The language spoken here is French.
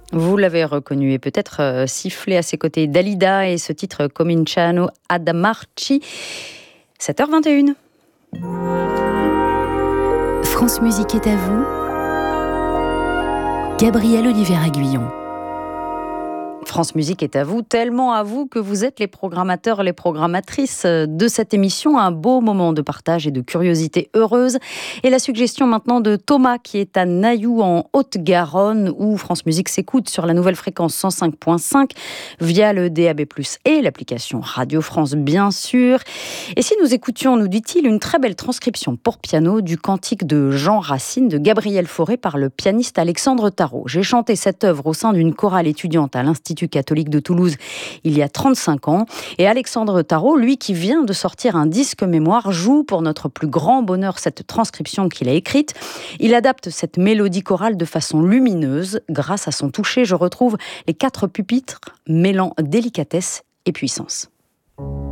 Vous l'avez reconnu et peut-être sifflé à ses côtés Dalida et ce titre Cominciano ad amarci. 7h21. France Musique est à vous. Gabriel Olivier-Aguillon. France Musique est à vous, tellement à vous que vous êtes les programmateurs, les programmatrices de cette émission. Un beau moment de partage et de curiosité heureuse. Et la suggestion maintenant de Thomas qui est à Nailloux en Haute-Garonne où France Musique s'écoute sur la nouvelle fréquence 105.5 via le DAB+, et l'application Radio France bien sûr. Et si nous écoutions, nous dit-il, une très belle transcription pour piano du cantique de Jean Racine de Gabriel Fauré par le pianiste Alexandre Tarot. J'ai chanté cette œuvre au sein d'une chorale étudiante à l'Institut catholique de Toulouse il y a 35 ans. Et Alexandre Tarot, lui qui vient de sortir un disque mémoire, joue pour notre plus grand bonheur cette transcription qu'il a écrite. Il adapte cette mélodie chorale de façon lumineuse. Grâce à son toucher, je retrouve les 4 pupitres mêlant délicatesse et puissance.